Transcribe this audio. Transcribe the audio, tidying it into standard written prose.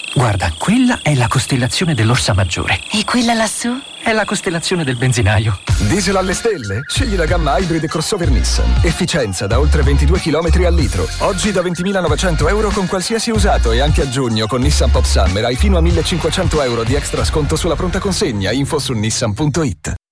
Guarda, quella è la costellazione dell'Orsa Maggiore. E quella lassù? È la costellazione del benzinaio. Diesel alle stelle? Scegli la gamma Hybrid crossover Nissan. Efficienza da oltre 22 km al litro. Oggi da 20.900 euro con qualsiasi usato e anche a giugno con Nissan Pop Summer hai fino a 1.500 euro di extra sconto sulla pronta consegna. Info su nissan.it.